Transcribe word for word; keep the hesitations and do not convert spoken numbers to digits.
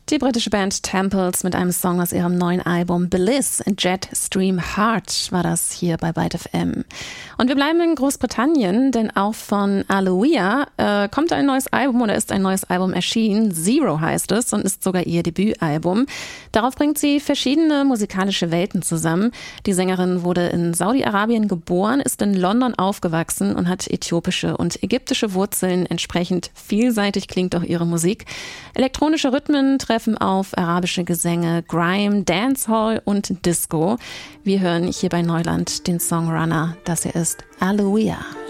Die britische Band Temples mit einem Song aus ihrem neuen Album Bliss, Jetstream Heart war das hier bei Byte F M. Und wir bleiben in Großbritannien, denn auch von Aloia äh, kommt ein neues Album oder ist ein neues Album erschienen. Zero heißt es und ist sogar ihr Debütalbum. Darauf bringt sie verschiedene musikalische Welten zusammen. Die Sängerin wurde in Saudi-Arabien geboren, ist in London aufgewachsen und hat äthiopische und ägyptische Wurzeln. Entsprechend vielseitig klingt auch ihre Musik. Elektronische Rhythmen treffen auf arabische Gesänge, Grime, Dancehall und Disco. Wir hören hier bei Neuland den Song Runner. Das hier ist Aloia.